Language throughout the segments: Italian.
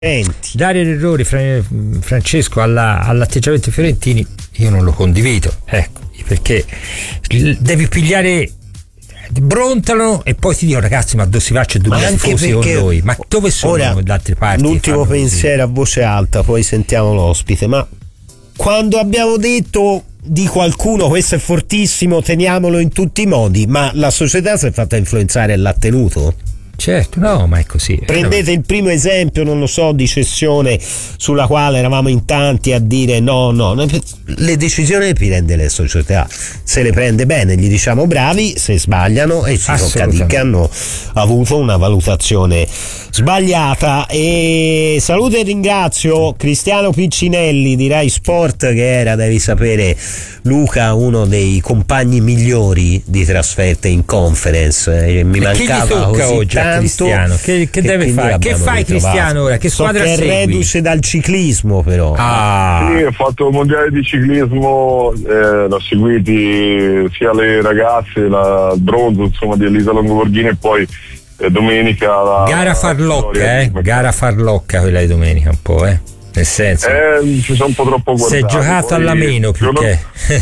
Dare l'errore, Francesco, all'atteggiamento fiorentini, io non lo condivido, ecco, perché devi pigliare, brontano e poi ti dicono: ragazzi, ma dove si va? C'è 2000 tifosi con noi, ma dove sono da altre parti? L'ultimo pensiero a voce alta, poi sentiamo l'ospite. Ma quando abbiamo detto di qualcuno questo è fortissimo, teniamolo in tutti i modi, ma la società si è fatta influenzare e l'ha tenuto? Certo, no, ma è così. Prendete il primo esempio, non lo so, di cessione sulla quale eravamo in tanti a dire no, le decisioni le prende le società, se le prende bene gli diciamo bravi, se sbagliano e si tocca dire che hanno avuto una valutazione sbagliata. E saluto e ringrazio Cristiano Piccinelli di Rai Sport, che era, devi sapere Luca, uno dei compagni migliori di trasferte in conference, mi mancava così oggi tanto. Cristiano, che deve fare? Che fai, Cristiano, ora? Che squadra segui? È reduce dal ciclismo, però. Sì, ho fatto il mondiale di ciclismo, l'ho seguiti sia le ragazze, il bronzo, insomma, di Elisa Longoborghini, e poi domenica gara farlocca quella di domenica, un po', nel senso ci sono un po' troppo guardato. Si è giocato alla meno più che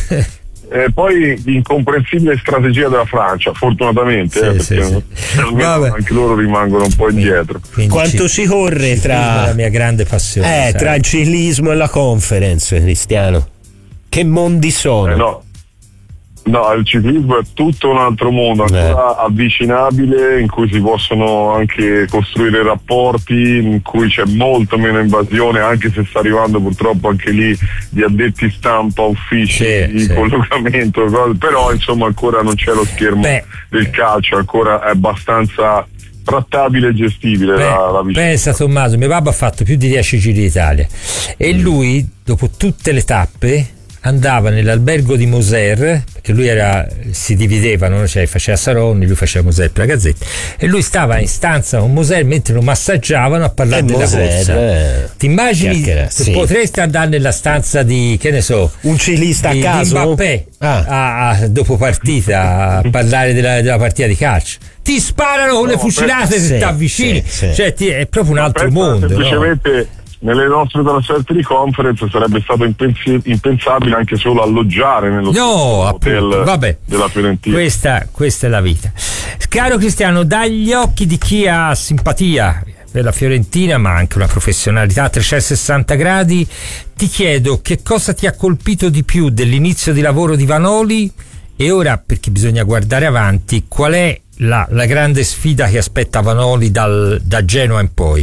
poi l'incomprensibile strategia della Francia, fortunatamente, perché anche loro rimangono un po' indietro. Quanto si corre tra la mia grande passione, tra il ciclismo e la conference, Cristiano? Che mondi sono? No, il ciclismo è tutto un altro mondo, ancora avvicinabile, in cui si possono anche costruire rapporti, in cui c'è molto meno invasione, anche se sta arrivando purtroppo anche lì di addetti stampa, uffici di collocamento, però insomma ancora non c'è lo schermo del calcio, ancora è abbastanza trattabile e gestibile la vicenda. Pensa, Tommaso, mio babbo ha fatto più di 10 giri d'Italia e lui, dopo tutte le tappe, andava nell'albergo di Moser, perché lui si dividevano, cioè faceva Saronni, lui faceva Moser per la Gazzetta, e lui stava in stanza con Moser mentre lo massaggiavano a parlare della corsa. Ti immagini? Potresti andare nella stanza di, che ne so, un ciclista a caso? Di Mbappé dopo partita a parlare della partita di calcio. Ti sparano con le fucilate se ti avvicini, cioè è proprio un altro mondo. Semplicemente nelle nostre trasferte di conference sarebbe stato impensabile anche solo alloggiare nello hotel della Fiorentina. Questa è la vita. Caro Cristiano, dagli occhi di chi ha simpatia per la Fiorentina, ma anche una professionalità a 360 gradi, ti chiedo che cosa ti ha colpito di più dell'inizio di lavoro di Vanoli, e ora, perché bisogna guardare avanti, qual è la grande sfida che aspetta Vanoli da Genoa in poi?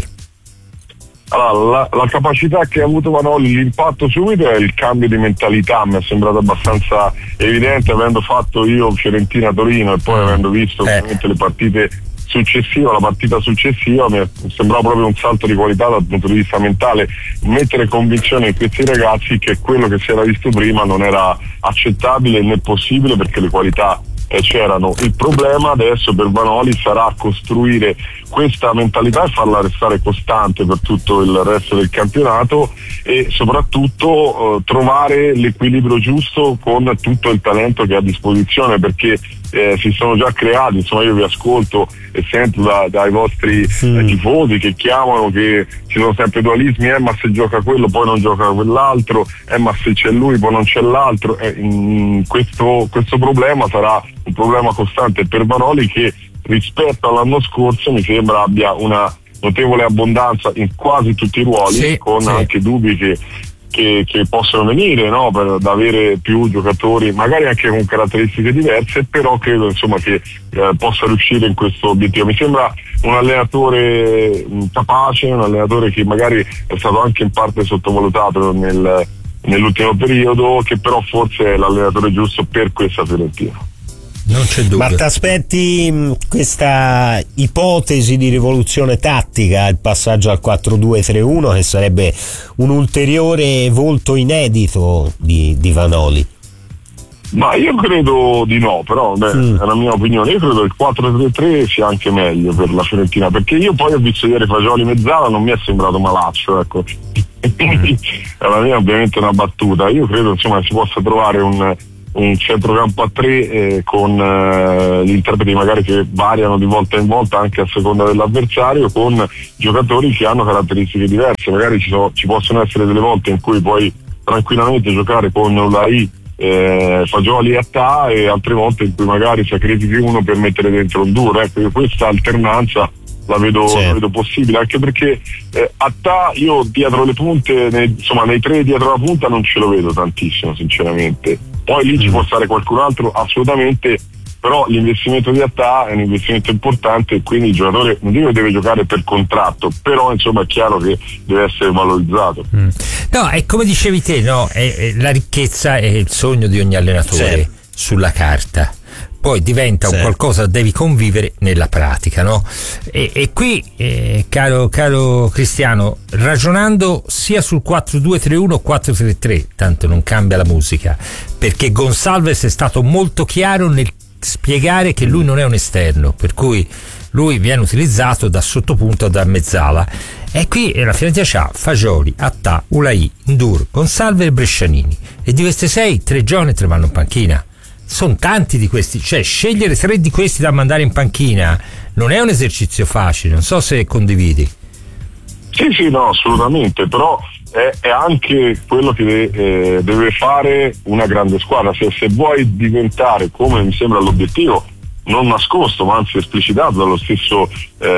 Allora, la capacità che ha avuto Vanoli, l'impatto subito, è il cambio di mentalità. Mi è sembrato abbastanza evidente, avendo fatto io Fiorentina-Torino e poi avendo visto ovviamente le partite successive, la partita successiva, mi sembrava proprio un salto di qualità dal punto di vista mentale, mettere convinzione in questi ragazzi che quello che si era visto prima non era accettabile né possibile, perché le qualità c'erano. Il problema adesso per Vanoli sarà costruire questa mentalità e farla restare costante per tutto il resto del campionato, e soprattutto trovare l'equilibrio giusto con tutto il talento che ha a disposizione, perché si sono già creati, insomma, io vi ascolto e sento dai vostri tifosi che chiamano che ci sono sempre dualismi, ma se gioca quello poi non gioca quell'altro, ma se c'è lui poi non c'è l'altro, questo problema sarà un problema costante per Vanoli, che rispetto all'anno scorso mi sembra abbia una notevole abbondanza in quasi tutti i ruoli, anche dubbi che possono venire, no? Per avere più giocatori magari anche con caratteristiche diverse, però credo insomma che possa riuscire in questo obiettivo. Mi sembra un allenatore capace, un allenatore che magari è stato anche in parte sottovalutato nell'ultimo periodo, che però forse è l'allenatore giusto per questa Fiorentina. Non c'è dubbio. Ma ti aspetti questa ipotesi di rivoluzione tattica, il passaggio al 4-2-3-1, che sarebbe un ulteriore volto inedito di Vanoli? Ma io credo di no, però è la mia opinione. Io credo che il 4-3-3 sia anche meglio per la Fiorentina, perché io poi ho visto ieri Fagioli mezzala, non mi è sembrato malaccio, ecco. La mia ovviamente è una battuta. Io credo insomma si possa trovare un un centrocampo a 3 con gli interpreti magari che variano di volta in volta anche a seconda dell'avversario, con giocatori che hanno caratteristiche diverse. Magari ci possono essere delle volte in cui puoi tranquillamente giocare con Ulai, Fagioli e Attà, e altre volte in cui magari sacrifichi uno per mettere dentro un duro. Ecco, questa alternanza la vedo possibile, anche perché Attà io dietro le punte, nei 3 dietro la punta non ce lo vedo tantissimo sinceramente. Poi lì ci può stare qualcun altro assolutamente, però l'investimento di Attà è un investimento importante e quindi il giocatore non dico che deve giocare per contratto, però insomma è chiaro che deve essere valorizzato. No, è come dicevi te, no? La ricchezza è il sogno di ogni allenatore sulla carta, poi diventa un qualcosa, devi convivere nella pratica, no? E qui, caro Cristiano, ragionando sia sul 4-2-3-1 o 4-3-3, tanto non cambia la musica, perché Gonçalves è stato molto chiaro nel spiegare che lui non è un esterno, per cui lui viene utilizzato da sottopunta o da mezzala, e qui la Fiorentina c'ha Fagioli, Attà, Ulai, Ndur, Gonçalves e Brescianini, e di queste 6 3 giovani 3 vanno in panchina. Sono tanti di questi, cioè scegliere 3 di questi da mandare in panchina non è un esercizio facile, non so se condividi. Sì, no, assolutamente, però è anche quello che deve fare una grande squadra. Se vuoi diventare, come mi sembra l'obiettivo, non nascosto ma anzi esplicitato dallo stesso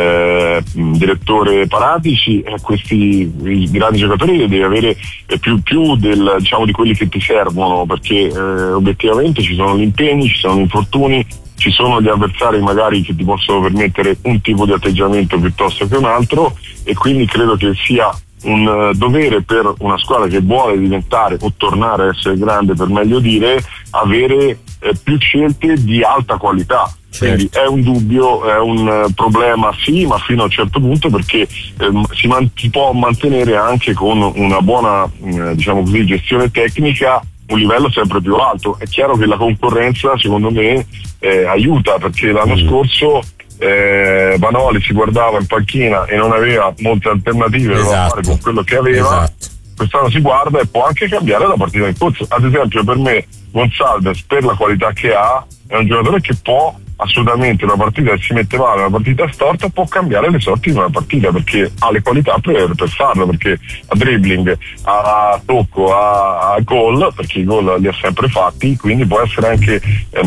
direttore Paratici, questi i grandi giocatori devi avere più di quelli che ti servono, perché obiettivamente ci sono gli impegni, ci sono gli infortuni, ci sono gli avversari magari che ti possono permettere un tipo di atteggiamento piuttosto che un altro, e quindi credo che sia un dovere per una squadra che vuole diventare o tornare a essere grande, per meglio dire, avere più scelte di alta qualità. Quindi è un dubbio, è un problema, sì, ma fino a un certo punto, perché si può mantenere anche con una buona gestione tecnica un livello sempre più alto. È chiaro che la concorrenza secondo me aiuta, perché l'anno scorso Vanoli si guardava in panchina e non aveva molte alternative da fare con quello che aveva. Quest'anno si guarda e può anche cambiare la partita in corso. Ad esempio, per me Gonçalves, per la qualità che ha, è un giocatore che può assolutamente, una partita che si mette male, una partita storta, può cambiare le sorti di una partita, perché ha le qualità per farlo, perché a dribbling, a tocco, a gol, perché i gol li ha sempre fatti, quindi può essere anche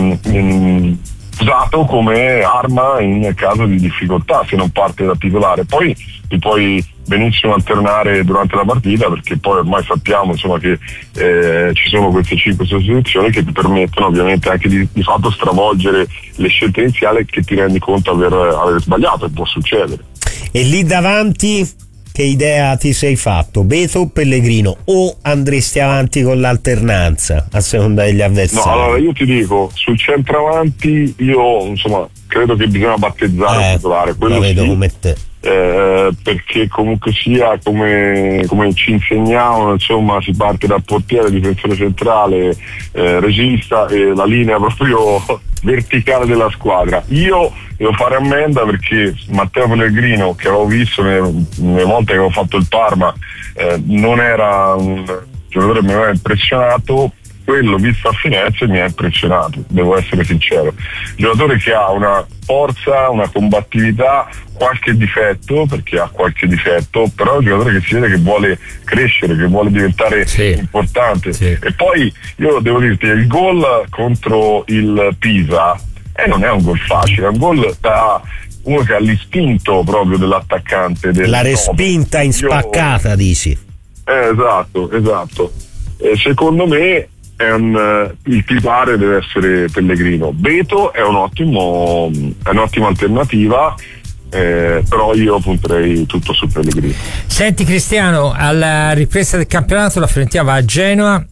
usato come arma in caso di difficoltà, se non parte da titolare. Poi ti puoi benissimo alternare durante la partita, perché poi ormai sappiamo che ci sono queste 5 sostituzioni che ti permettono ovviamente anche di fatto stravolgere le scelte iniziali, che ti rendi conto aver sbagliato, e può succedere. E lì davanti che idea ti sei fatto? Beto o Pellegrino? O andresti avanti con l'alternanza a seconda degli avversari? No, allora io ti dico, sul centravanti io credo che bisogna battezzare il titolare, quello la vedo come te. Perché comunque sia, come ci insegnavano, si parte dal portiere, difensore centrale, regista, e la linea proprio verticale della squadra. Io devo fare ammenda, perché Matteo Pellegrino, che avevo visto nelle volte che avevo fatto il Parma, non era un giocatore che mi aveva impressionato. Quello visto a Firenze mi ha impressionato, devo essere sincero. Giocatore che ha una forza, una combattività, qualche difetto, perché ha qualche difetto, però è un giocatore che si vede che vuole crescere, che vuole diventare importante. E poi io devo dirti, il gol contro il Pisa non è un gol facile, è un gol da uno che ha l'istinto proprio dell'attaccante, la respinta in spaccata, dici? Esatto. Secondo me il titolare deve essere Pellegrino. Beto è un'ottima alternativa, però io punterei tutto su Pellegrino. Senti Cristiano, alla ripresa del campionato la Fiorentina va a Genoa,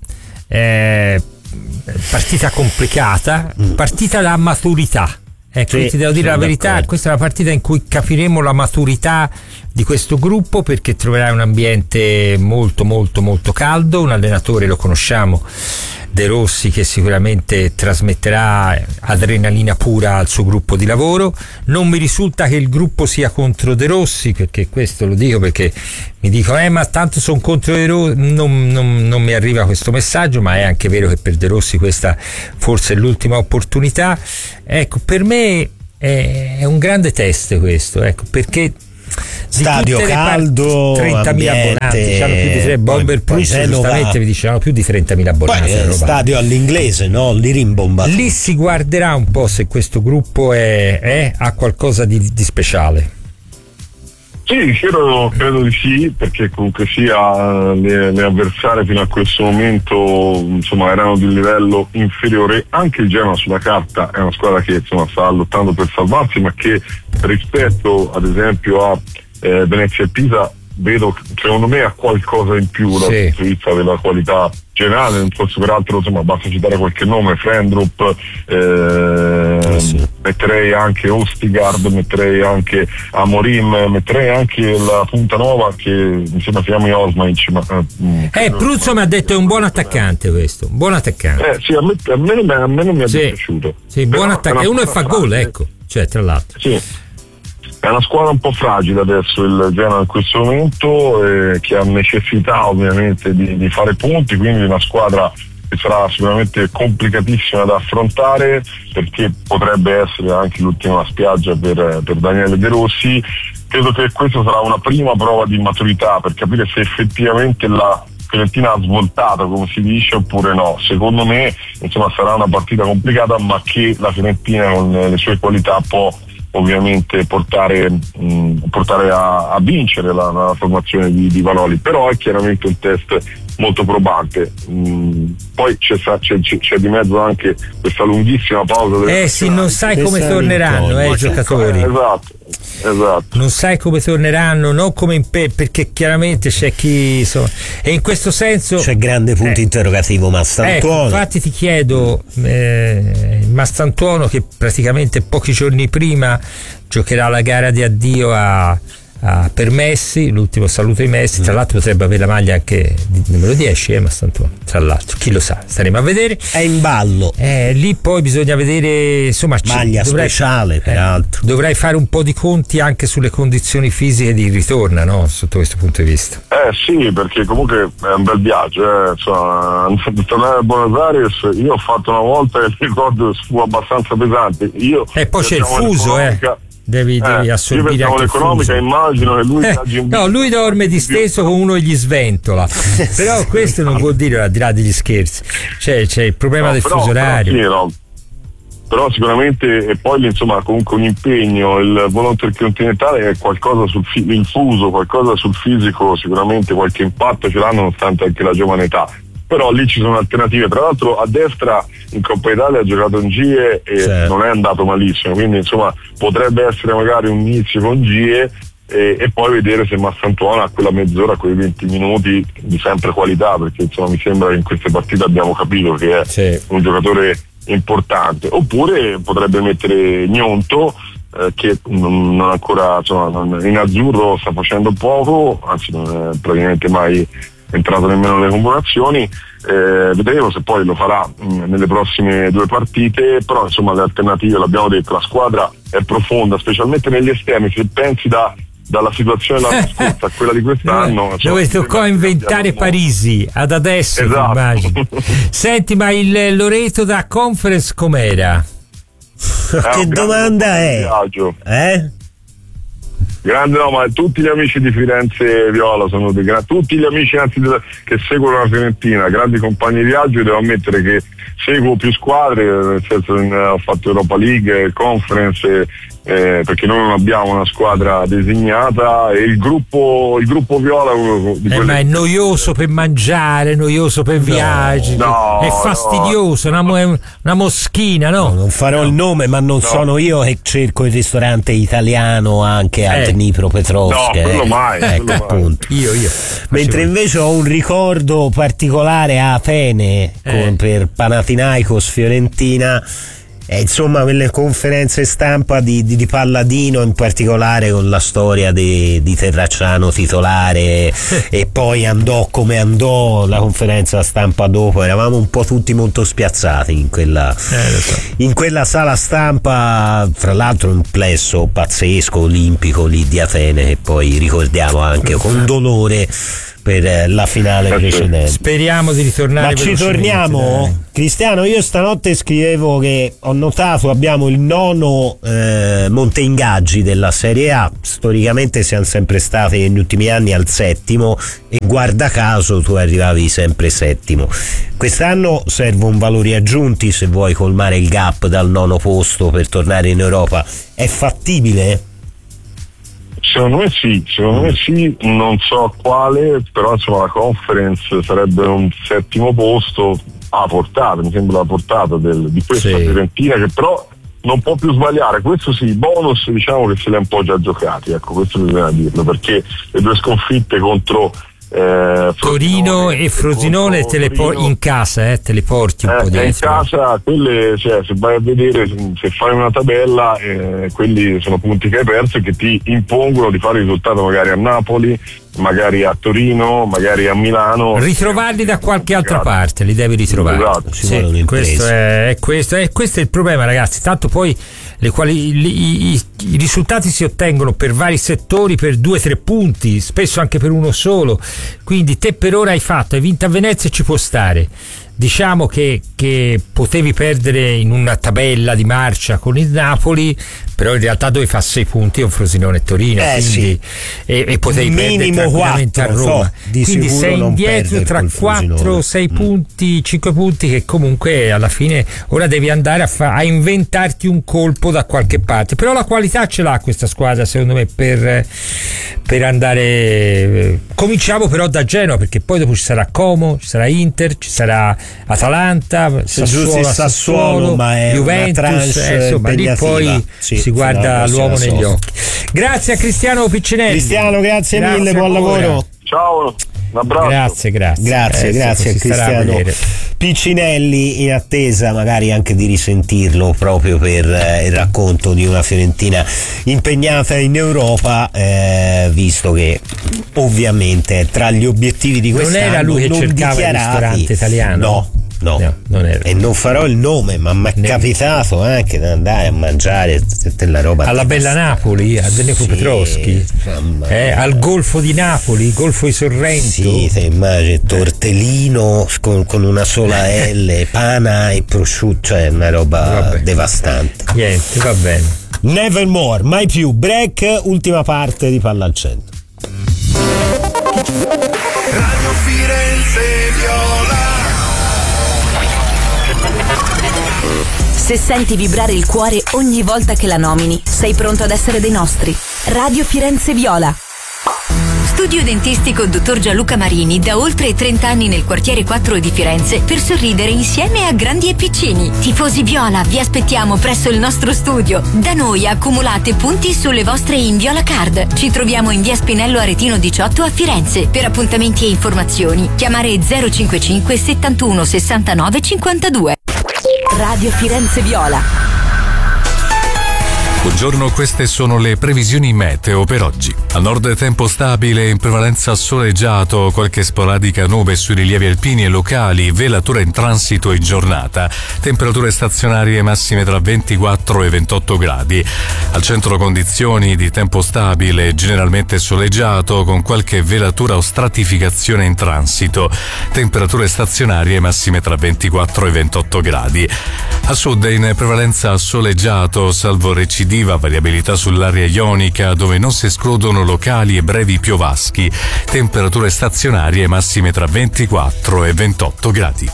partita complicata, partita da maturità. Ti devo dire la verità, questa è una partita in cui capiremo la maturità di questo gruppo, perché troverai un ambiente molto molto molto caldo, un allenatore, lo conosciamo, De Rossi, che sicuramente trasmetterà adrenalina pura al suo gruppo di lavoro. Non mi risulta che il gruppo sia contro De Rossi, perché questo lo dico perché mi dicono ma tanto sono contro De Rossi. Non mi arriva questo messaggio, ma è anche vero che per De Rossi questa forse è l'ultima opportunità. Ecco, per me è un grande test questo, ecco, perché stadio caldo, 30.000 abbonati, hanno più di 3 Bomber Plus, giustamente vi dicevano più di 30.000 abbonati. Poi stadio all'inglese, no? Lì rimbomba. Lì si guarderà un po' se questo gruppo ha qualcosa di speciale. Sì, credo di sì, perché comunque sia le avversarie fino a questo momento insomma erano di livello inferiore. Anche il Genoa sulla carta è una squadra che insomma sta lottando per salvarsi, ma che rispetto ad esempio a Venezia e Pisa vedo, secondo me, ha qualcosa in più dal punto di vista della qualità generale. Forse peraltro insomma basta citare qualche nome: Frendrup, metterei anche Ostigard, metterei anche Amorim, metterei anche la punta nuova che mi sembra si chiami Osmaic, Pruzzo mi ha detto è un buon attaccante questo, un buon attaccante. Sì, a me non mi è dispiaciuto. Sì, buon attaccante, uno e fa gol, ecco, cioè tra l'altro. Sì. È una squadra un po' fragile adesso il Genoa in questo momento, che ha necessità ovviamente di fare punti, quindi una squadra che sarà sicuramente complicatissima da affrontare, perché potrebbe essere anche l'ultima spiaggia per Daniele De Rossi. Credo che questa sarà una prima prova di maturità per capire se effettivamente la Fiorentina ha svoltato, come si dice, oppure no. Secondo me insomma sarà una partita complicata, ma che la Fiorentina con le sue qualità può ovviamente portare a vincere la formazione di Vanoli. Però è chiaramente un test molto probante. Poi c'è di mezzo anche questa lunghissima pausa non sai come torneranno i giocatori. Esatto. Non sai come torneranno, non come perché chiaramente c'è chi e in questo senso c'è grande punto interrogativo Mastantuono. Infatti ti chiedo, Mastantuono, che praticamente pochi giorni prima giocherà la gara di addio per Messi, l'ultimo saluto di Messi. Tra l'altro potrebbe avere la maglia anche di numero 10, Mastantuono, tra l'altro, chi lo sa, staremo a vedere. È in ballo, lì poi bisogna vedere, insomma, maglia speciale peraltro. Dovrei fare un po' di conti anche sulle condizioni fisiche di ritorno, no? Sotto questo punto di vista. Sì, perché comunque è un bel viaggio, insomma, tornare a Buenos Aires io ho fatto una volta e il ricordo fu abbastanza pesante. E poi c'è il fuso, Devi assorbire io anche l'economica, immagino che lui lui dorme disteso con uno gli sventola. Però questo non vuol dire, al di là degli scherzi, c'è il problema del fuso orario. Però sicuramente, e poi insomma comunque un impegno, il volo intercontinentale è qualcosa il fuso, qualcosa sul fisico, sicuramente qualche impatto ce l'hanno nonostante anche la giovane età. Però lì ci sono alternative. Tra l'altro a destra in Coppa Italia ha giocato in Gie e non è andato malissimo, quindi insomma potrebbe essere magari un inizio con Gie e poi vedere se Mastantuono ha quella mezz'ora, quei 20 minuti di sempre qualità, perché insomma mi sembra che in queste partite abbiamo capito che è un giocatore importante. Oppure potrebbe mettere Gnonto, che non ancora, insomma, in azzurro sta facendo poco, anzi non è praticamente mai entrato nemmeno nelle convocazioni. Vedremo se poi lo farà nelle prossime 2 partite, però insomma le alternative, l'abbiamo detto, la squadra è profonda, specialmente negli esterni. Se pensi dalla situazione dell'anno scorso a quella di quest'anno, dove toccò inventare Parisi ad adesso, immagino. Senti, ma il Loreto da Conference com'era? Che domanda è? Grande, no, ma tutti gli amici di Firenze Viola sono tutti gli amici che seguono la Fiorentina, grandi compagni di viaggio. Devo ammettere che seguo più squadre, nel senso ho fatto Europa League, Conference, perché noi non abbiamo una squadra designata, e il gruppo Viola è uno di ma è noioso per mangiare, noioso per viaggi, è fastidioso, è una moschina, no? Non farò il nome, ma non sono io che cerco il ristorante italiano anche a Dnipropetrovsk. No, quello mai. Ecco, appunto. Io. Mentre invece ho un ricordo particolare a Atene per Panathinaikos Fiorentina, insomma quelle conferenze stampa di Palladino, in particolare con la storia di Terracciano titolare e poi andò come andò la conferenza stampa dopo, eravamo un po' tutti molto spiazzati in quella sala stampa, fra l'altro un plesso pazzesco olimpico lì di Atene, che poi ricordiamo anche con dolore per la finale precedente. Speriamo di ritornare. Ma ci torniamo? Dai. Cristiano, io stanotte scrivevo che ho notato abbiamo il 9 Monte Ingaggi della Serie A, storicamente siamo sempre stati negli ultimi anni al 7° e guarda caso tu arrivavi sempre 7°. Quest'anno servono valori aggiunti se vuoi colmare il gap dal 9° posto per tornare in Europa. È fattibile? Secondo me sì, non so quale, però insomma la Conference sarebbe un 7° posto a portata, mi sembra la portata di questa Fiorentina, che però non può più sbagliare. Questo sì, i bonus diciamo che se li ha un po' già giocati, ecco, questo bisogna dirlo, perché le 2 sconfitte contro Torino e Frosinone in casa te le porti un po' dietro. In casa quelle, cioè, se vai a vedere, se fai una tabella, quelli sono punti che hai perso e che ti impongono di fare risultato magari a Napoli, magari a Torino, magari a Milano. Ritrovarli da qualche altra parte, li devi ritrovare. Esatto. Sì, questo è il problema, ragazzi. Tanto poi i risultati si ottengono per vari settori, per 2-3 punti, spesso anche per uno solo. Quindi te per ora hai vinto a Venezia e ci può stare. Diciamo che potevi perdere in una tabella di marcia con il Napoli, però in realtà dove fa 6 punti con Frosinone e Torino, quindi, e potevi perdere tranquillamente a Roma, quindi sei indietro tra 4, 6 punti, 5 punti, che comunque alla fine ora devi andare a inventarti un colpo da qualche parte. Però la qualità ce l'ha questa squadra, secondo me, per andare. Cominciamo però da Genova, perché poi dopo ci sarà Como, ci sarà Inter, ci sarà Atalanta, Sassuolo, ma è Juventus, insomma lì poi si guarda l'uomo negli occhi. Grazie a Cristiano Piccinelli. Cristiano, grazie mille, buon lavoro. Ciao, un abbraccio. Grazie a Cristiano Piccinelli, in attesa magari anche di risentirlo proprio per il racconto di una Fiorentina impegnata in Europa, visto che ovviamente tra gli obiettivi di quest'anno non era lui che cercava il ristorante italiano? No, non era. E non farò il nome, ma mi è capitato anche di andare a mangiare della roba alla Bella Napoli, a Deneco Petroschi, al Golfo di Napoli, Golfo di Sorrento. Sì, te immagini, tortellino con una sola L, pana e prosciutto, cioè una roba devastante. Niente, va bene. Nevermore, mai più. Break, ultima parte di Palla al Centro. Radio Firenze Viola. Se senti vibrare il cuore ogni volta che la nomini, sei pronto ad essere dei nostri. Radio Firenze Viola. Studio dentistico Dottor Gianluca Marini, da oltre 30 anni nel quartiere 4 di Firenze, per sorridere insieme a grandi e piccini. Tifosi viola, vi aspettiamo presso il nostro studio. Da noi accumulate punti sulle vostre Inviola Card. Ci troviamo in via Spinello Aretino 18 a Firenze. Per appuntamenti e informazioni chiamare 055 71 69 52. Radio Firenze Viola. Buongiorno, queste sono le previsioni meteo per oggi. A nord tempo stabile, in prevalenza soleggiato, qualche sporadica nube sui rilievi alpini e locali, velatura in transito in giornata, temperature stazionarie massime tra 24 e 28 gradi. Al centro condizioni di tempo stabile, generalmente soleggiato, con qualche velatura o stratificazione in transito, temperature stazionarie massime tra 24 e 28 gradi. A sud in prevalenza soleggiato, salvo recidiva variabilità sull'area ionica, dove non si escludono locali e brevi piovaschi, temperature stazionarie massime tra 24 e 28 gradi.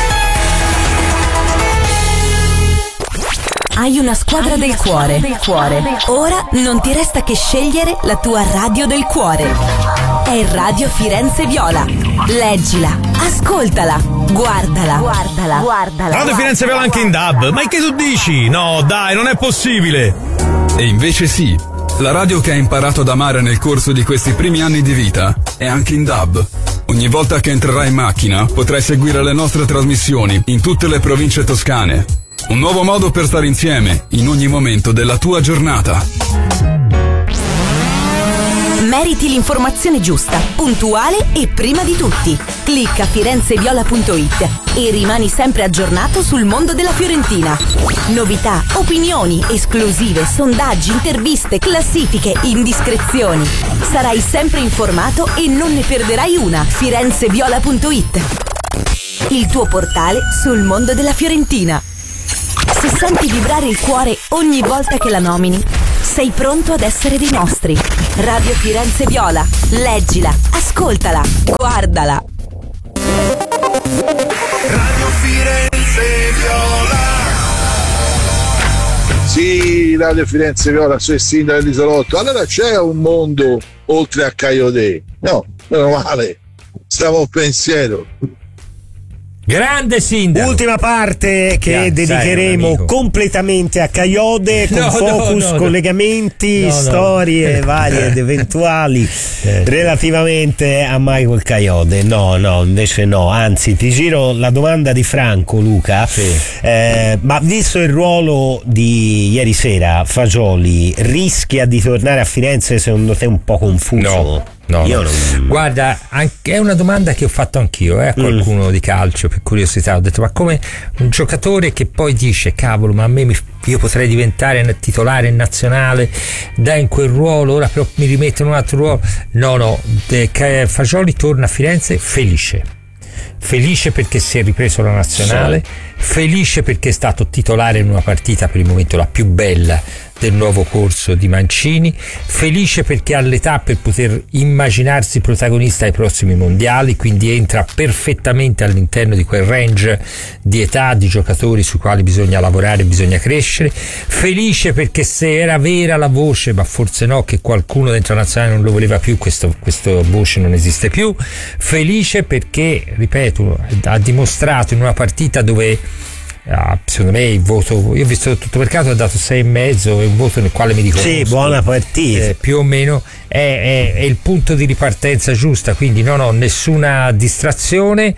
Hai una squadra del cuore. Ora non ti resta che scegliere la tua radio del cuore. È Radio Firenze Viola. Leggila, ascoltala, guardala. Radio Firenze Viola anche in DAB. Ma che tu dici? No, dai, non è possibile. E invece sì. La radio che hai imparato ad amare nel corso di questi primi anni di vita è anche in DAB. Ogni volta che entrerai in macchina potrai seguire le nostre trasmissioni in tutte le province toscane. Un nuovo modo per stare insieme in ogni momento della tua giornata. Meriti l'informazione giusta, puntuale e prima di tutti. Clicca firenzeviola.it e rimani sempre aggiornato sul mondo della Fiorentina. Novità, opinioni, esclusive, sondaggi, interviste, classifiche, indiscrezioni. Sarai sempre informato e non ne perderai una. firenzeviola.it, il tuo portale sul mondo della Fiorentina. Se senti vibrare il cuore ogni volta che la nomini, sei pronto ad essere dei nostri. Radio Firenze Viola. Leggila, ascoltala, guardala. Radio Firenze Viola. Sì, Radio Firenze Viola, sono il sindaco dell'Isolotto. Allora c'è un mondo oltre a Caio-Dei? No, meno male. Stavo un pensiero. Grande sindaco. Ultima parte che dedicheremo completamente a Caio-Dei, con focus, collegamenti, storie varie ed eventuali relativamente a Michael Caio-Dei. No, invece no, anzi ti giro la domanda di Franco, Luca. Ma visto il ruolo di ieri sera, Fagioli rischia di tornare a Firenze secondo te un po' confuso? No. Guarda, è una domanda che ho fatto anch'io a qualcuno di calcio, per curiosità. Ho detto, ma come un giocatore che poi dice, cavolo, ma a me io potrei diventare titolare in nazionale, in quel ruolo, ora però mi rimetto in un altro ruolo. No, Fagioli torna a Firenze felice perché si è ripreso la nazionale, felice perché è stato titolare in una partita per il momento la più bella del nuovo corso di Mancini, felice perché ha l'età per poter immaginarsi protagonista ai prossimi mondiali, quindi entra perfettamente all'interno di quel range di età di giocatori sui quali bisogna lavorare, bisogna crescere, felice perché se era vera la voce, ma forse no, che qualcuno dentro la nazionale non lo voleva più, questo voce non esiste più, felice perché, ripeto, ha dimostrato in una partita dove secondo me il voto, io ho visto tutto per caso, ha dato 6,5, è un voto nel quale mi dico buona partita, più o meno è il punto di ripartenza giusta, quindi non ho nessuna distrazione,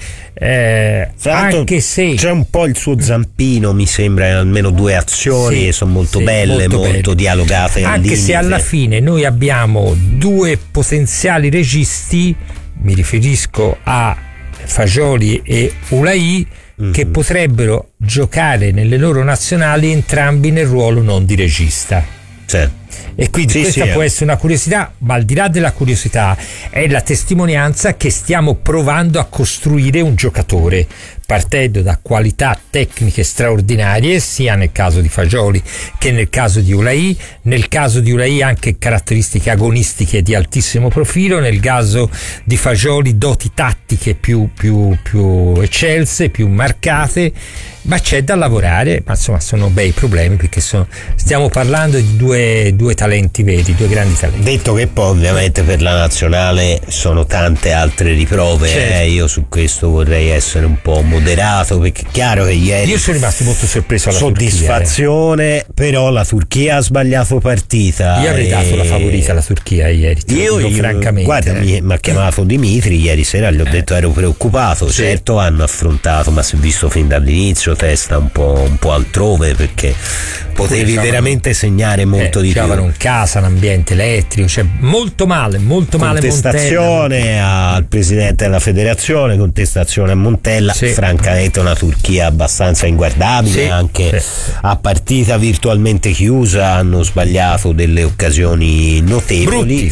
anche se c'è un po' il suo zampino, mi sembra, almeno 2 azioni che sono molto belle, molto dialogate, anche se alla fine noi abbiamo 2 potenziali registi, mi riferisco a Fagioli e Ulai, che potrebbero giocare nelle loro nazionali entrambi nel ruolo non di regista. E quindi questa può essere una curiosità, ma al di là della curiosità è la testimonianza che stiamo provando a costruire un giocatore partendo da qualità tecniche straordinarie, sia nel caso di Fagioli che nel caso di Ulai, nel caso di Ulai anche caratteristiche agonistiche di altissimo profilo, nel caso di Fagioli doti tattiche più eccelse, più marcate, ma c'è da lavorare, ma insomma sono bei problemi perché stiamo parlando di due talenti veri, 2 grandi talenti. Detto che poi ovviamente per la nazionale sono tante altre riprove, io su questo vorrei essere un po' moderato, perché è chiaro che ieri io sono rimasto molto sorpreso alla soddisfazione Turchia, però la Turchia ha sbagliato partita. Io avrei dato la favorita alla Turchia ieri, io francamente. Guarda, mi ha chiamato Dimitri ieri sera, gli ho detto ero preoccupato, certo hanno affrontato, ma si è visto fin dall'inizio testa un po' altrove, perché potevi veramente segnare molto di più. In casa, un ambiente elettrico, cioè molto male contestazione al presidente della federazione, contestazione a Montella, francamente una Turchia abbastanza inguardabile, anche a partita virtualmente chiusa hanno sbagliato delle occasioni notevoli,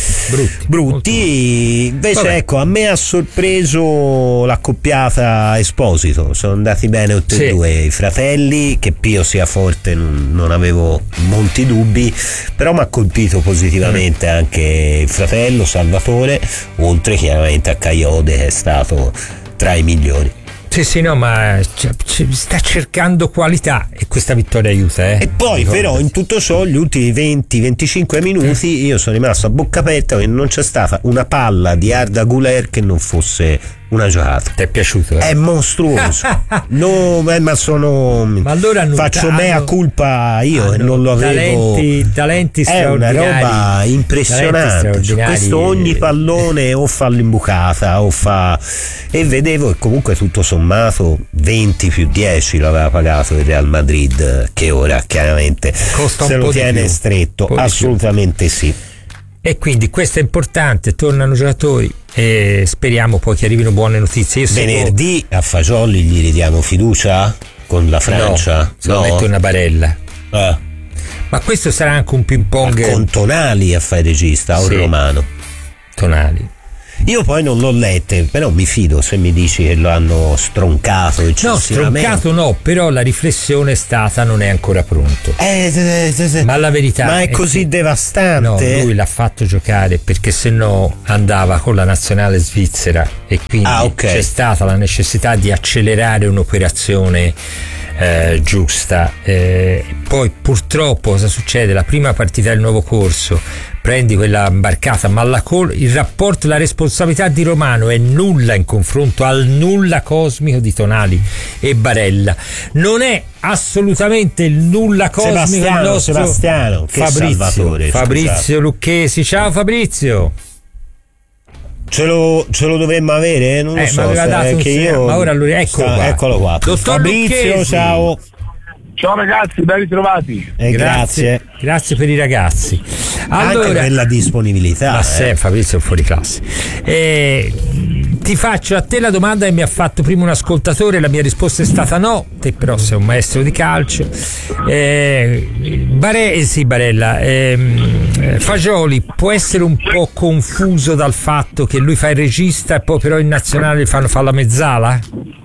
brutti. Invece ecco, a me ha sorpreso l'accoppiata Esposito, sono andati bene tutti e 2 i fratelli, che Pio sia forte non avevo molti dubbi, però mi ha colpito positivamente anche il fratello Salvatore, oltre chiaramente a Caio-Dei che è stato tra i migliori. No, ma sta cercando qualità e questa vittoria aiuta. E poi però in tutto ciò gli ultimi 20-25 minuti io sono rimasto a bocca aperta, perché non c'è stata una palla di Arda Güler che non fosse una giocata. Ti è piaciuto? È mostruoso. No, ma sono. Ma allora faccio mea culpa io che non lo avevo. Talenti è una roba impressionante. Questo ogni pallone o fa l'imbucata o fa. E vedevo che comunque tutto sommato 20 più 10 l'aveva pagato il Real Madrid, che ora chiaramente costa se un lo po' tiene di più, stretto. Assolutamente sì. E quindi questo è importante, tornano giocatori e speriamo poi che arrivino buone notizie. Io venerdì a Fagioli gli ridiamo fiducia con la Francia? No, mette una barella. Ma questo sarà anche un ping pong con Tonali a fare regista o Romano? Tonali. Io poi non l'ho lette, però mi fido se mi dici che lo hanno stroncato eccessivamente. No, stroncato no, però la riflessione è stata non è ancora pronto. Ma la verità ma è così che, devastante. No, lui l'ha fatto giocare perché se no andava con la nazionale svizzera e quindi c'è stata la necessità di accelerare un'operazione giusta. Poi purtroppo cosa succede? La prima partita del nuovo corso prendi quella imbarcata, ma il rapporto, la responsabilità di Romano è nulla in confronto al nulla cosmico di Tonali e Barella. Non è assolutamente il nulla cosmico del nostro Sebastiano, Fabrizio Lucchesi. Ciao Fabrizio. Ce lo dovremmo avere? Non lo so, ma ora eccolo qua. Dottor Fabrizio, Lucchesi. ciao. Ciao ragazzi, ben ritrovati. Grazie per i ragazzi. Allora, anche per la disponibilità. Ma Fabrizio è fuori classe. Ti faccio a te la domanda che mi ha fatto prima un ascoltatore, la mia risposta è stata no, te però sei un maestro di calcio. Barella, Fagioli può essere un po' confuso dal fatto che lui fa il regista e poi però in nazionale fa la mezzala?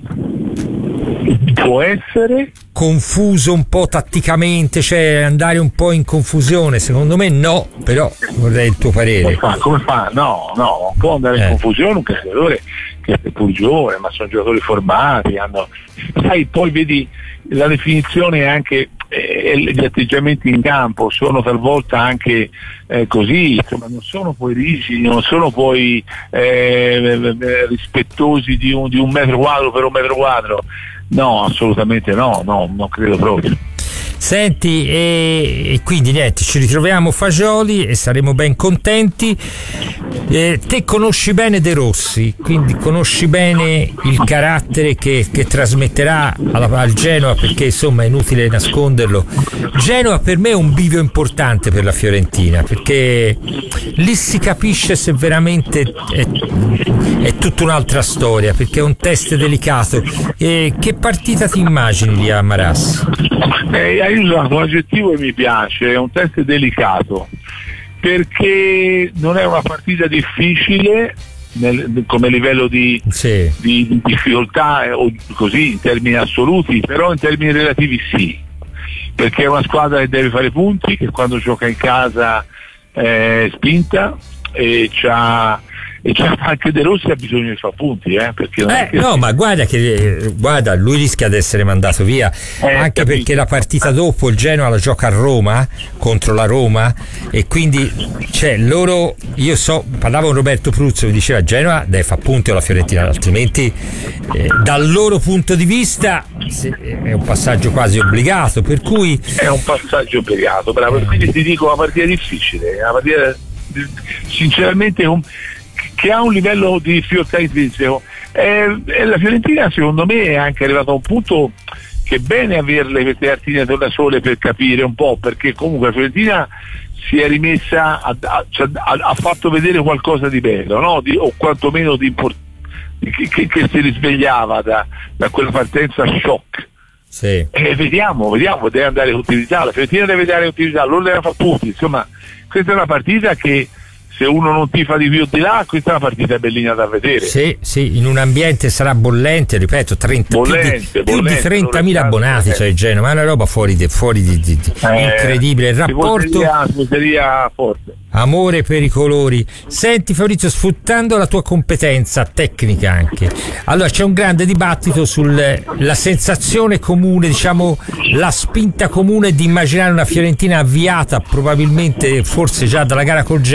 Può essere confuso un po' tatticamente, cioè andare un po' in confusione? Secondo me no, però vorrei il tuo parere. Come fa? No, non può andare in confusione un calciatore che è pur giovane, ma sono giocatori formati, sai, poi vedi la definizione anche gli atteggiamenti in campo sono talvolta anche così, insomma, non sono poi rigidi, non sono poi rispettosi di un metro quadro per un metro quadro. No, assolutamente no, non credo proprio. Senti, e quindi niente, ci ritroviamo Fagioli e saremo ben contenti. Te conosci bene De Rossi, quindi conosci bene il carattere che trasmetterà al Genoa, perché insomma è inutile nasconderlo. Genoa per me è un bivio importante per la Fiorentina, perché lì si capisce se veramente è tutta un'altra storia, perché è un test delicato. Che partita ti immagini lì a Marassi? Hai usato un aggettivo che mi piace, è un test delicato, perché non è una partita difficile come livello di difficoltà o così in termini assoluti, però in termini relativi sì, perché è una squadra che deve fare punti, che quando gioca in casa è spinta e anche De Rossi ha bisogno di fare punti, perché no, ma guarda, lui rischia di essere mandato via, anche perché la partita dopo il Genoa la gioca a Roma contro la Roma, e quindi parlavo con Roberto Pruzzo, mi diceva Genoa deve fare punti alla Fiorentina, altrimenti dal loro punto di vista è un passaggio quasi obbligato, per cui è un passaggio obbligato, bravo. Quindi ti dico una partita difficile, una partita sinceramente che ha un livello di difficoltà intrinseco. La Fiorentina secondo me è anche arrivata a un punto che è bene averle queste cartine attorno al sole per capire un po', perché comunque la Fiorentina si è rimessa ha fatto vedere qualcosa di bello, no? O quantomeno che si risvegliava da quella partenza shock. Sì. Vediamo, deve andare continuità, la Fiorentina deve dare continuità, loro deve fare punti, insomma questa è una partita che se uno non tifa di più di là, questa è una partita bellina da vedere. Sì, in un ambiente sarà bollente, ripeto, più di 30.000 abbonati, cioè Genoa, ma è una roba fuori di incredibile. Il rapporto forte. Amore per i colori. Senti Fabrizio, sfruttando la tua competenza tecnica anche, allora c'è un grande dibattito sulla sensazione comune, diciamo la spinta comune di immaginare una Fiorentina avviata probabilmente forse già dalla gara col Genoa al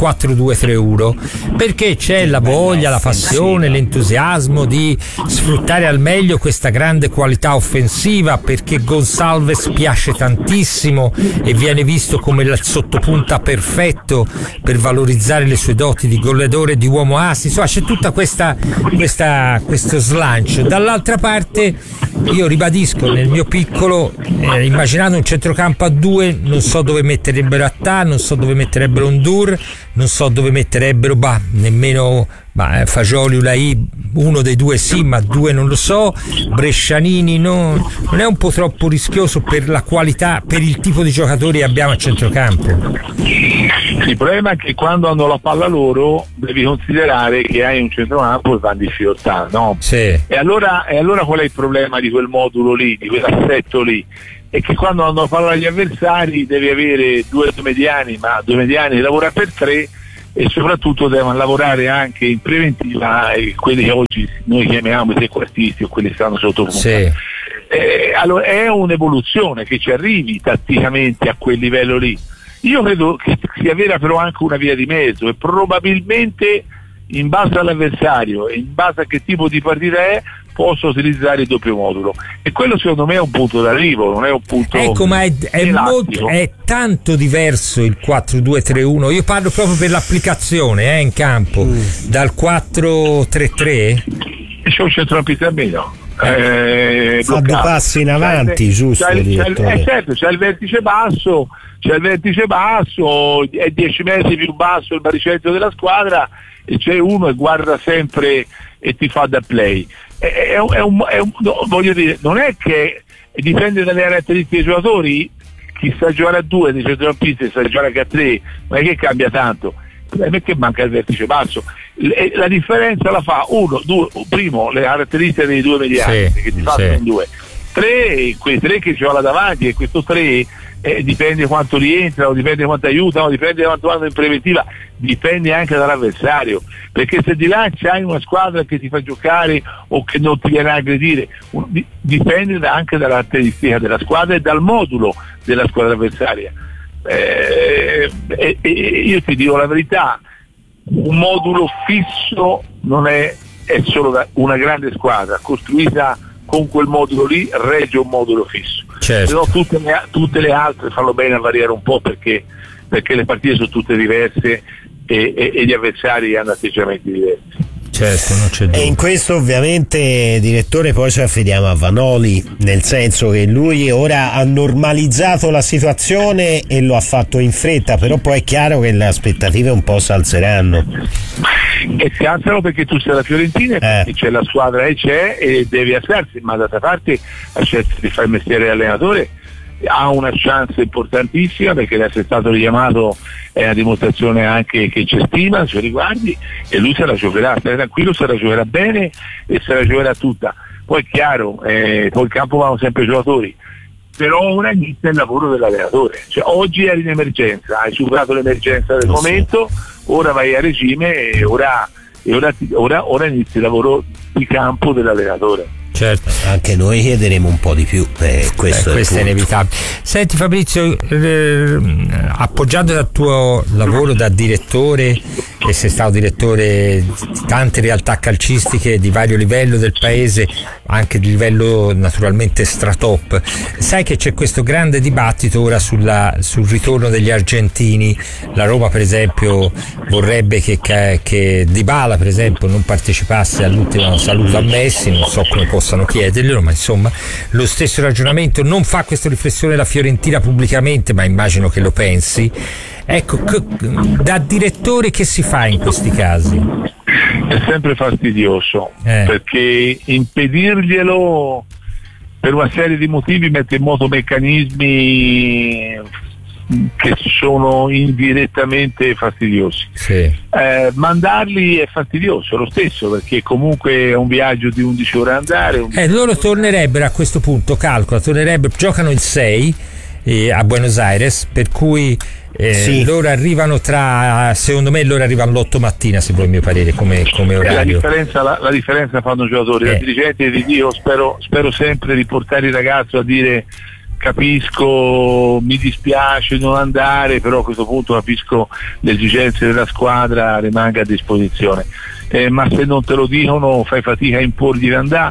4-2-3-1, perché c'è la voglia, la passione, l'entusiasmo di sfruttare al meglio questa grande qualità offensiva, perché Gonçalves piace tantissimo e viene visto come il sottopunta perfetto per valorizzare le sue doti di goleadore e di uomo asso. Insomma, c'è tutta questo slancio. Dall'altra parte io ribadisco, nel mio piccolo, immaginando un centrocampo a due, non so dove metterebbero Attà, non so dove metterebbero Ndour, non so dove metterebbero nemmeno Fagioli, Ulai, uno dei due sì, ma due non lo so. Brescianini non è un po' troppo rischioso per la qualità, per il tipo di giocatori che abbiamo a centrocampo? Il problema è che quando hanno la palla loro devi considerare che hai un centrocampo che va in difficoltà, no? Sì. E allora qual è il problema di quel modulo lì, di quell'assetto lì? È che quando hanno la palla agli avversari devi avere due mediani, ma due mediani lavora per tre, e soprattutto devono lavorare anche in preventiva, quelli che oggi noi chiamiamo i trequartisti o quelli che stanno sotto punta. Sì. Allora è un'evoluzione che ci arrivi tatticamente a quel livello lì. Io credo che sia vera però anche una via di mezzo, e probabilmente in base all'avversario e in base a che tipo di partita è posso utilizzare il doppio modulo, e quello secondo me è un punto d'arrivo, non è un punto, ecco, ma è tanto diverso il 4-2-3-1. Io parlo proprio per l'applicazione in campo, dal 4-3-3 c'è un centrocampista meno, fa due passi in avanti, giusto? Certo, c'è il vertice basso, è 10 metri più basso il baricentro della squadra, e c'è uno che guarda sempre e ti fa da play. Voglio dire, non è che dipende dalle caratteristiche dei giocatori, chi sa giocare a due dei centrocampisti sa giocare a tre, non è che cambia tanto, perché manca il vertice basso. La differenza la fa primo le caratteristiche dei due mediani, che ti fanno due, quei tre che ci va là davanti, e questo tre dipende quanto rientrano, dipende quanto aiutano, dipende quanto vanno in preventiva, dipende anche dall'avversario, perché se di là c'hai una squadra che ti fa giocare o che non ti viene a aggredire, dipende anche dalla caratteristica della squadra e dal modulo della squadra avversaria. Io ti dico la verità, un modulo fisso non è solo una grande squadra costruita con quel modulo lì, regge un modulo fisso. Certo. Se no tutte le altre fanno bene a variare un po', perché le partite sono tutte diverse e gli avversari hanno atteggiamenti diversi. Certo, non c'è dubbio. E in questo ovviamente, direttore, poi ci affidiamo a Vanoli, nel senso che lui ora ha normalizzato la situazione e lo ha fatto in fretta, però poi è chiaro che le aspettative un po' si alzeranno. E si alzano perché tu sei la Fiorentina, e c'è la squadra e devi alzarsi, ma d'altra parte la scelta di fare il mestiere di allenatore ha una chance importantissima, perché l'essere stato richiamato è una dimostrazione anche che c'è stima nei suoi riguardi, e lui se la giocherà, stai tranquillo, se la giocherà bene e se la giocherà tutta. Poi è chiaro, poi il campo vanno sempre i giocatori, però ora inizia il lavoro dell'allenatore, cioè oggi eri in emergenza, hai superato l'emergenza del momento, ora vai a regime e ora inizia il lavoro di campo dell'allenatore. Certo. Anche noi chiederemo un po' di più, questo è inevitabile. Senti Fabrizio, appoggiato dal tuo lavoro da direttore, e sei stato direttore di tante realtà calcistiche di vario livello del paese, anche di livello naturalmente stratop, sai che c'è questo grande dibattito ora sul ritorno degli argentini. La Roma per esempio vorrebbe che Dybala per esempio non partecipasse all'ultimo saluto a Messi, non so come possano chiederglielo, ma insomma lo stesso ragionamento. Non fa questa riflessione la Fiorentina pubblicamente, ma immagino che lo pensi. Ecco, da direttore che si fa in questi casi? È sempre fastidioso, perché impedirglielo per una serie di motivi mette in moto meccanismi che sono indirettamente fastidiosi. Mandarli è fastidioso lo stesso, perché comunque è un viaggio di 11 ore andare. Loro tornerebbero a questo punto, giocano il 6 a Buenos Aires, per cui loro arrivano secondo me loro arrivano l'8 mattina, se vuoi il mio parere, come orario. La differenza fanno i giocatori, la dirigente di Dio, spero sempre di portare il ragazzo a dire capisco, mi dispiace non andare, però a questo punto capisco le esigenze della squadra, rimanga a disposizione. Ma se non te lo dicono fai fatica a imporgli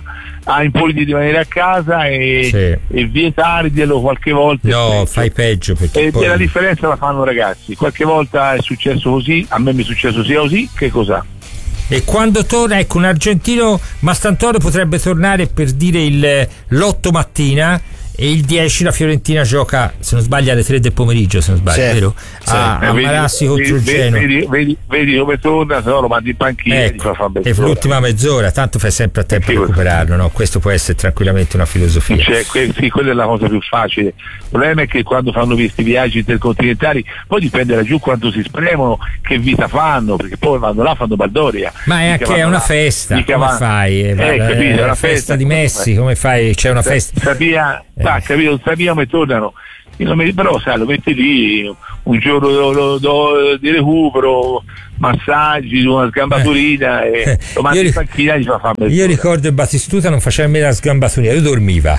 di rimanere a casa e vietarglielo qualche volta. No, fai peggio, perché poi... la differenza la fanno ragazzi, qualche volta è successo così, a me mi è successo sia così che cos'ha. E quando torna, ecco, un argentino Mastantoro potrebbe tornare per dire l'8 mattina e il 10 la Fiorentina gioca, se non sbaglio, alle 3 del pomeriggio, se non sbaglio, vero? A Marassi contro il Genoa. Vedi come torna, se no lo mandi in panchina, ecco, e l'ultima mezz'ora, tanto fai sempre a tempo di recuperarlo, no? Questo può essere tranquillamente una filosofia. Sì, quella è la cosa più facile. Il problema è che quando fanno questi viaggi intercontinentali poi dipende da giù quanto si spremono, che vita fanno, perché poi vanno là, fanno baldoria. Ma è anche una festa, come fai? È una festa di Messi, come fai? C'è una festa. Capito, sappiamo e tornano. Però sai, lo metti lì un giorno di recupero, massaggi, una sgambaturina e lo mandi in panchina e gli fa fare. Io ricordo il Batistuta non faceva nemmeno la sgambaturina, lui dormiva,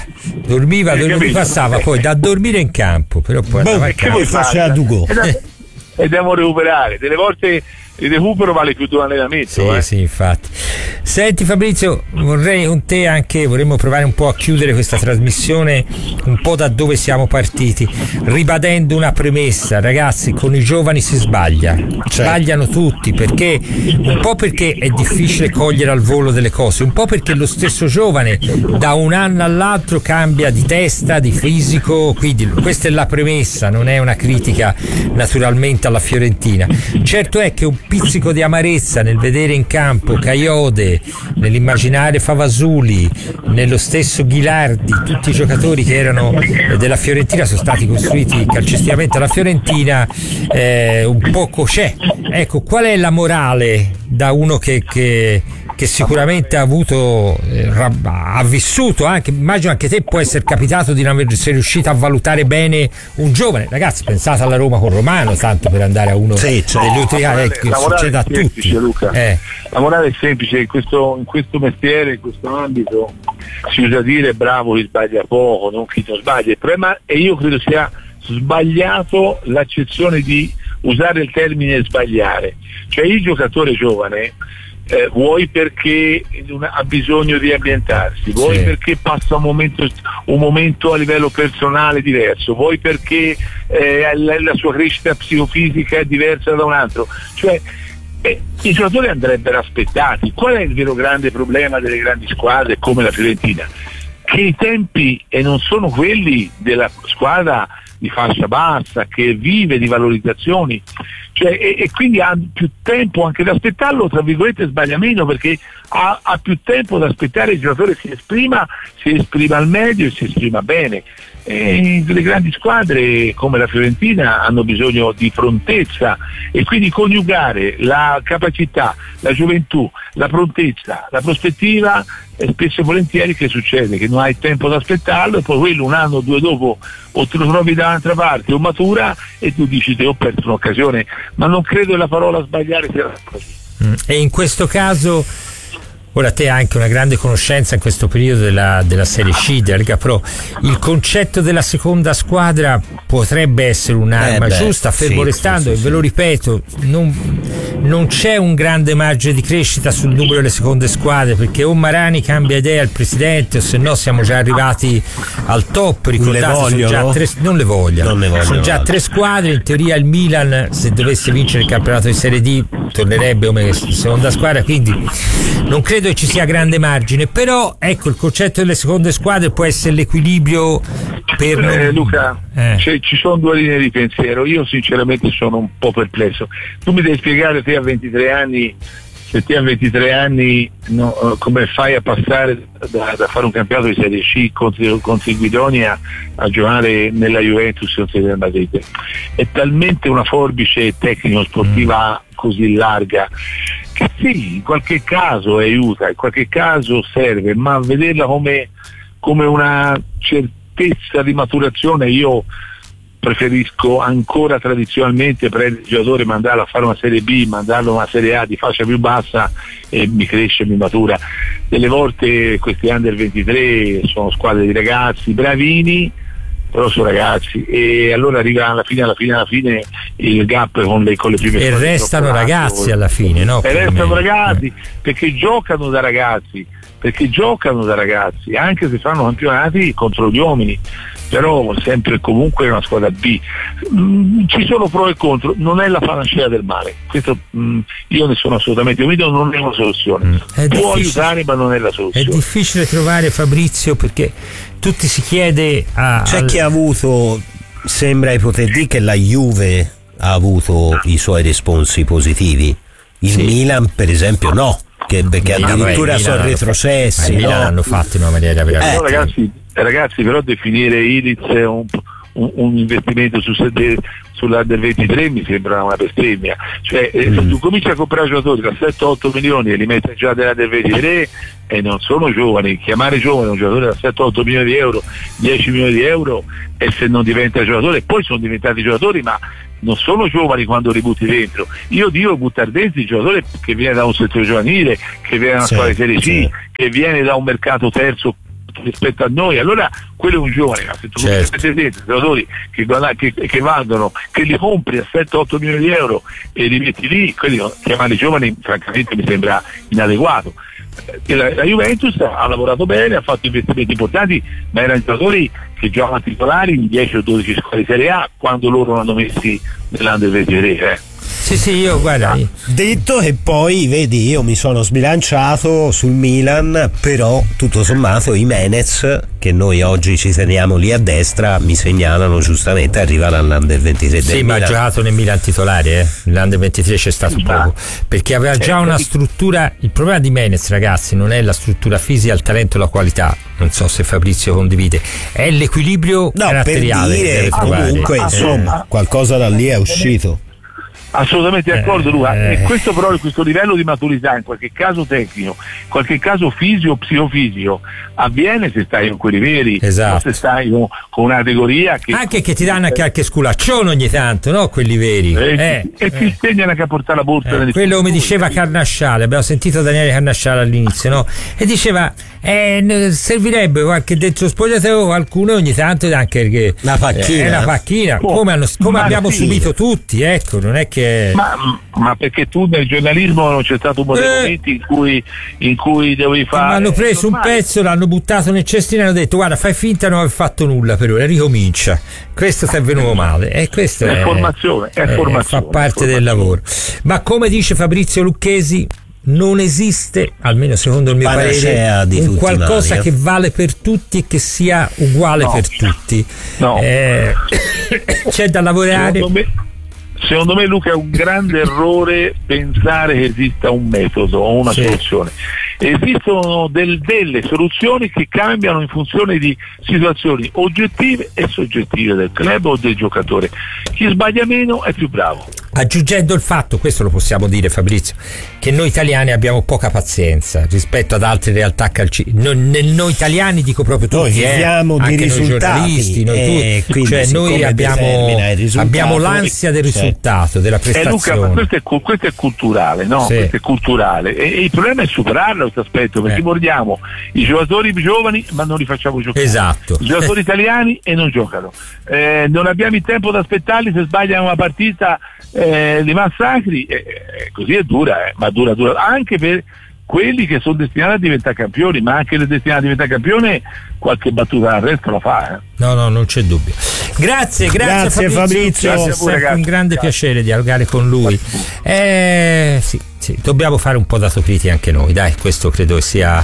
passava poi da dormire in campo, però poi andava in campo. Poi faceva Dugo. E devo recuperare, delle volte il recupero vale più di un allenamento. Sì, infatti. Senti Fabrizio, vorrei con te vorremmo provare un po' a chiudere questa trasmissione un po' da dove siamo partiti, ribadendo una premessa: ragazzi, con i giovani si sbagliano tutti, perché un po' perché è difficile cogliere al volo delle cose, un po' perché lo stesso giovane da un anno all'altro cambia di testa, di fisico, quindi questa è la premessa, non è una critica naturalmente alla Fiorentina. Certo è che un pizzico di amarezza nel vedere in campo Caiode, nell'immaginare Favasuli, nello stesso Ghilardi, tutti i giocatori che erano della Fiorentina, sono stati costruiti calcisticamente alla Fiorentina, un poco c'è. Ecco, qual è la morale da uno che sicuramente ha vissuto, anche immagino anche te può essere capitato di non essere riuscito a valutare bene un giovane. Ragazzi, pensate alla Roma con Romano, tanto per andare a uno degli ultimi che succede a tutti. Luca. La morale è semplice: in questo mestiere, in questo ambito si usa dire bravo chi sbaglia poco, non chi non sbaglia. Il problema, e io credo sia sbagliato l'accezione di usare il termine sbagliare, cioè il giocatore giovane vuoi perché ha bisogno di ambientarsi, vuoi perché passa un momento a livello personale diverso, vuoi perché la sua crescita psicofisica è diversa da un altro, cioè i giocatori andrebbero aspettati. Qual è il vero grande problema delle grandi squadre come la Fiorentina? Che i tempi non sono quelli della squadra di fascia bassa che vive di valorizzazioni, cioè, e quindi ha più tempo anche da aspettarlo, tra virgolette sbaglia meno, perché ha più tempo da aspettare il giocatore si esprima al meglio e si esprima bene. E le grandi squadre come la Fiorentina hanno bisogno di prontezza, e quindi coniugare la capacità, la gioventù, la prontezza, la prospettiva, spesso e volentieri che succede? Che non hai tempo da aspettarlo e poi quello un anno o due dopo o te lo trovi da un'altra parte o matura e tu dici te ho perso un'occasione, ma non credo che la parola sbagliare sia così. E in questo caso, ora te hai anche una grande conoscenza in questo periodo della Serie C, della Lega Pro, il concetto della seconda squadra potrebbe essere un'arma giusta, fermo restando, e ve lo ripeto, non c'è un grande margine di crescita sul numero delle seconde squadre, perché o Marani cambia idea al presidente o se no siamo già arrivati al top. Ricordate, non le vogliono. Sono già 3 squadre, in teoria il Milan, se dovesse vincere il campionato di Serie D, tornerebbe come seconda squadra, quindi non credo che ci sia grande margine, però ecco, il concetto delle seconde squadre può essere l'equilibrio per Luca, ci sono 2 linee di pensiero. Io sinceramente sono un po' perplesso. Tu mi devi spiegare, te a 23 anni, se te a 23 anni come fai a passare da fare un campionato di Serie C contro Guidonia a giocare nella Juventus o nel Madrid. È talmente una forbice tecnico-sportiva così larga che sì, in qualche caso aiuta, in qualche caso serve, ma vederla come una certezza di maturazione, io preferisco ancora tradizionalmente prendere il giocatore, mandarlo a fare una Serie B, mandarlo a una Serie A di fascia più bassa e mi cresce, mi matura. Delle volte questi under 23 sono squadre di ragazzi bravini, però sono ragazzi, e allora arriva alla fine il gap con le prime e restano ragazzi alla fine, no? E restano ragazzi perché giocano da ragazzi, anche se fanno campionati contro gli uomini, però sempre comunque è una squadra B. Ci sono pro e contro, non è la panacea del male, questo io ne sono assolutamente convinto, non è una soluzione, può aiutare ma non è la soluzione. È difficile trovare, Fabrizio, perché tutti si chiede c'è chi ha avuto, sembra poter dire che la Juve ha avuto i suoi responsi positivi, il Milan per esempio no, perché addirittura sono retrocessi, no? L'hanno fatto in una maniera veramente. Ragazzi, però definire Ilic un investimento sull'Under 23 mi sembra una bestemmia. Cioè, se tu cominci a comprare giocatori da 7-8 milioni e li metti già dell'Under 23 e non sono giovani, chiamare giovane un giocatore da 7-8 milioni di euro, 10 milioni di euro, e se non diventa giocatore, poi sono diventati giocatori, ma non sono giovani quando li butti dentro. Io dico buttare dentro il giocatore che viene da un settore giovanile, che viene da una squadra di Serie C, che viene da un mercato terzo rispetto a noi, allora quello è un giovane. Ma se tu metti dentro giocatori che valgono, che li compri a 7-8 milioni di euro e li metti lì, quelli chiamarli giovani francamente mi sembra inadeguato. La Juventus ha lavorato bene, ha fatto investimenti importanti, ma erano giocatori che giocano titolari in 10 o 12 squadre di Serie A quando loro l'hanno messi nell'Under 23. Sì, io guarda. Detto che poi, vedi, io mi sono sbilanciato sul Milan, però tutto sommato i Menez, che noi oggi ci teniamo lì a destra, mi segnalano giustamente arrivano all'Under 23 del Milan. Ma ha giocato nel Milan titolare, L'Under 23 c'è stato poco, perché aveva già una struttura. Il problema di Menez, ragazzi, non è la struttura fisica, il talento e la qualità, non so se Fabrizio condivide, è l'equilibrio caratteriale. Per dire, comunque insomma qualcosa da lì è uscito. Assolutamente d'accordo, Luca. E questo però, questo livello di maturità, in qualche caso tecnico, in qualche caso fisico, psicofisico, avviene se stai con quelli veri, esatto. Se stai con una categoria che anche che ti danno qualche sculaccione ogni tanto, no? Quelli veri. E ti insegnano anche a portare la borsa. Quello come diceva Carnasciale, abbiamo sentito Daniele Carnasciale all'inizio, no? E diceva servirebbe qualche dentro spogliatoio qualcuno ogni tanto anche una pacchina, come abbiamo subito tutti, ecco, non è che ma perché tu nel giornalismo non c'è stato un momento in cui dovevi fare. Hanno preso un pezzo, l'hanno buttato nel cestino e hanno detto guarda, fai finta di non aver fatto nulla per ora, ricomincia. Questo ti è venuto male, e questo è formazione, fa parte del lavoro. Ma come dice Fabrizio Lucchesi, non esiste, almeno secondo il mio parere, un qualcosa che vale per tutti e che sia uguale per tutti. No. C'è da lavorare. Secondo me, Luca, è un grande errore pensare che esista un metodo o una soluzione. Esistono delle soluzioni che cambiano in funzione di situazioni oggettive e soggettive del club o del giocatore. Chi sbaglia meno è più bravo. Aggiungendo il fatto, questo lo possiamo dire, Fabrizio, che noi italiani abbiamo poca pazienza rispetto ad altre realtà calcistiche. Noi italiani, dico proprio tutti, noi viviamo anche di risultati, noi giornalisti, noi tutti, cioè noi abbiamo l'ansia del risultato, della prestazione. Luca, ma questo è culturale, no? Sì. Questo è culturale, e il problema è superarlo questo aspetto, perché mordiamo i giocatori giovani ma non li facciamo giocare. Esatto. I giocatori italiani e non giocano. Non abbiamo il tempo da aspettarli, se sbagliano una partita li massacri, così è dura, ma dura anche per quelli che sono destinati a diventare campioni, ma anche le destinate a diventare campione qualche battuta al resto la fa. No, non c'è dubbio. Grazie Fabrizio. È sempre un grande piacere dialogare con lui. Sì, dobbiamo fare un po' d'autocritica anche noi, dai, questo credo che sia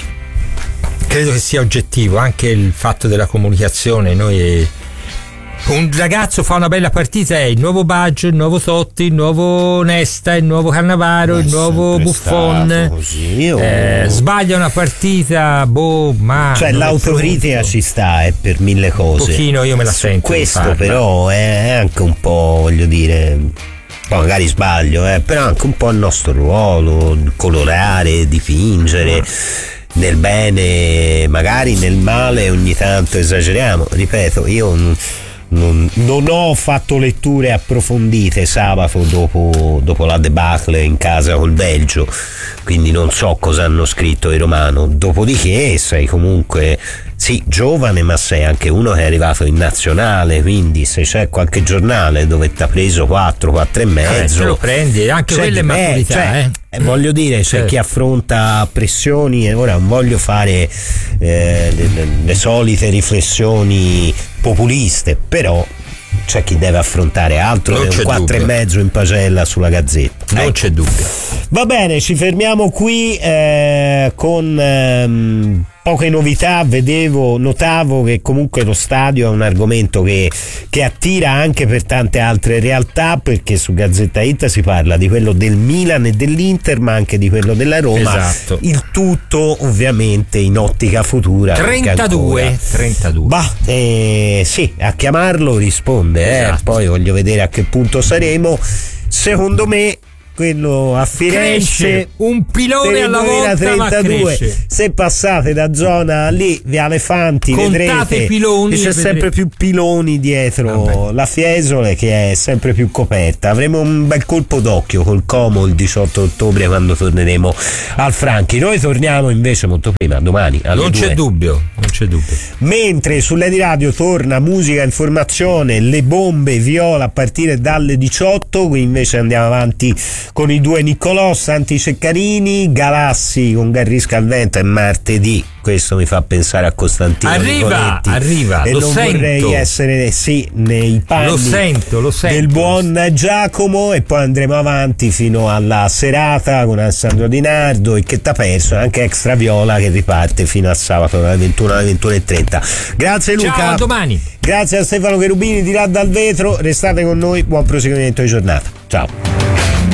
oggettivo, anche il fatto della comunicazione. Noi un ragazzo fa una bella partita, è il nuovo Baggio, il nuovo Totti, il nuovo Nesta, il nuovo Cannavaro, il nuovo Buffon. Sbaglia una partita, ma cioè l'autocritica ci sta per mille cose. Un pochino io me la sento. Questo però è anche un po', voglio dire, poi magari sbaglio, però anche un po' il nostro ruolo, colorare, dipingere. Nel bene, magari nel male ogni tanto esageriamo. Ripeto, io non ho fatto letture approfondite sabato dopo la debacle in casa col Belgio, quindi non so cosa hanno scritto i Romano. Dopodiché sei comunque sì, giovane, ma sei anche uno che è arrivato in nazionale, quindi se c'è qualche giornale dove ti ha preso 4 e mezzo, te lo prendi, anche quella è maturità, voglio dire, c'è chi affronta pressioni, e ora non voglio fare le solite riflessioni populiste, però c'è chi deve affrontare altro che un 4,5 in pagella sulla Gazzetta. Non c'è dubbio. Va bene, ci fermiamo qui con poche novità. Notavo che comunque lo stadio è un argomento che attira anche per tante altre realtà, perché su Gazzetta Hit si parla di quello del Milan e dell'Inter, ma anche di quello della Roma. Esatto. Il tutto ovviamente in ottica futura. 32. Sì, a chiamarlo risponde, esatto. Poi voglio vedere a che punto saremo. Secondo me quello a Firenze cresce, un pilone alla volta, ma cresce. Se passate da zona lì Viale Fanti, contate vedrete piloni, che c'è sempre più piloni dietro la Fiesole, che è sempre più coperta. Avremo un bel colpo d'occhio col Como il 18 ottobre quando torneremo al Franchi. Noi torniamo invece molto prima, domani alle 2. Non c'è dubbio. Mentre sull'Edi Radio torna musica, informazione, le bombe viola a partire dalle 18. Qui invece andiamo avanti con i due Niccolò, Santi Ceccarini, Galassi con Garrisca al vento, è martedì. Questo mi fa pensare a Costantino arriva e lo non sento. vorrei essere nei panni lo sento del buon Giacomo, e poi andremo avanti fino alla serata con Alessandro Di Nardo e Che t'ha perso, anche Extra Viola che riparte fino a sabato dalle 21 alle 21:30. Grazie Luca, ciao, a domani. Grazie a Stefano Cherubini di là dal vetro, restate con noi, buon proseguimento di giornata, ciao.